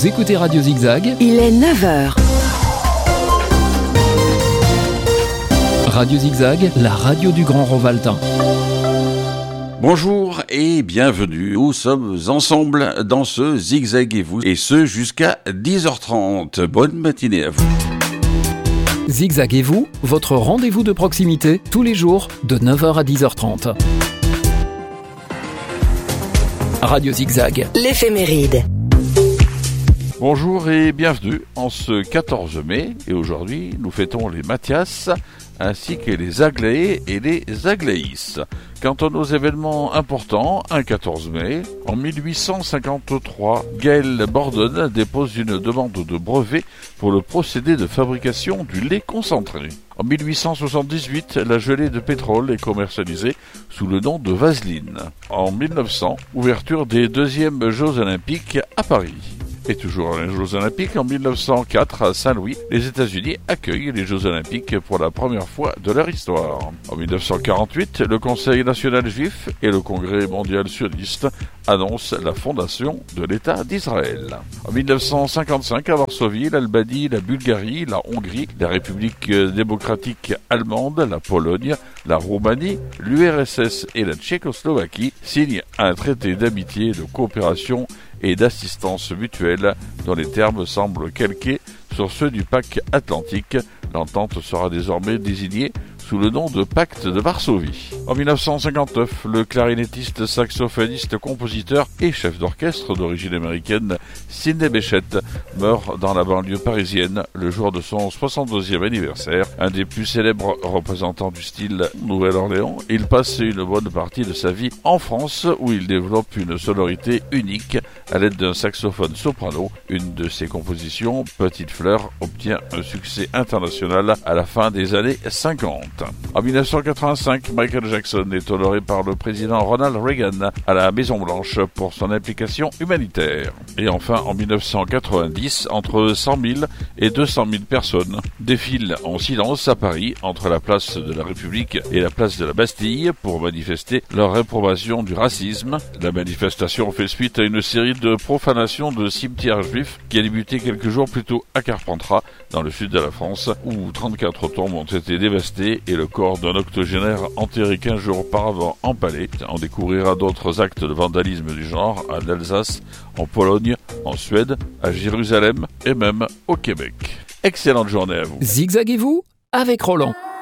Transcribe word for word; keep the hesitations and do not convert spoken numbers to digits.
Vous écoutez Radio Zigzag. Il est neuf heures. Radio Zigzag, la radio du Grand Rovaltain. Bonjour et bienvenue. Nous sommes ensemble dans ce Zigzag et vous, et ce jusqu'à dix heures trente. Bonne matinée à vous. Zigzag et vous, votre rendez-vous de proximité, tous les jours, de neuf heures à dix heures trente. Radio Zigzag. L'éphéméride. Bonjour et bienvenue en ce quatorze mai, et aujourd'hui nous fêtons les Mathias, ainsi que les Aglaé et les Aglaïs. Quant à nos événements importants, un quatorze mai, en mille huit cent cinquante-trois, Gaël Bordon dépose une demande de brevet pour le procédé de fabrication du lait concentré. En mille huit cent soixante-dix-huit, la gelée de pétrole est commercialisée sous le nom de Vaseline. En mille neuf cents, ouverture des deuxièmes Jeux Olympiques à Paris. Et toujours les Jeux Olympiques, en mille neuf cent quatre, à Saint-Louis, les États-Unis accueillent les Jeux Olympiques pour la première fois de leur histoire. En mille neuf cent quarante-huit, le Conseil national juif et le Congrès mondial sioniste annoncent la fondation de l'État d'Israël. En mille neuf cent cinquante-cinq, à Varsovie, l'Albanie, la Bulgarie, la Hongrie, la République démocratique allemande, la Pologne, la Roumanie, l'U R S S et la Tchécoslovaquie signent un traité d'amitié, de coopération et d'assistance mutuelle dont les termes semblent calqués sur ceux du pacte atlantique. L'entente sera désormais désignée sous le nom de Pacte de Varsovie. En mille neuf cent cinquante-neuf, le clarinettiste, saxophoniste, compositeur et chef d'orchestre d'origine américaine Sidney Bechet meurt dans la banlieue parisienne le jour de son soixante-deuxième anniversaire. Un des plus célèbres représentants du style Nouvelle-Orléans, il passe une bonne partie de sa vie en France où il développe une sonorité unique à l'aide d'un saxophone soprano. Une de ses compositions, Petite Fleur, obtient un succès international à la fin des années cinquante. En mille neuf cent quatre-vingt-cinq, Michael Jackson est honoré par le président Ronald Reagan à la Maison-Blanche pour son implication humanitaire. Et enfin, en mille neuf cent quatre-vingt-dix, entre cent mille et deux cent mille personnes défilent en silence à Paris entre la place de la République et la place de la Bastille pour manifester leur réprobation du racisme. La manifestation fait suite à une série de profanations de cimetières juifs qui a débuté quelques jours plus tôt à Carpentras, dans le sud de la France, où trente-quatre tombes ont été dévastées et le corps d'un octogénaire enterré quinze jours auparavant empalé. On découvrira d'autres actes de vandalisme du genre en Alsace, en Pologne, en Suède, à Jérusalem et même au Québec. Excellente journée à vous. Zigzaguez-vous avec Roland.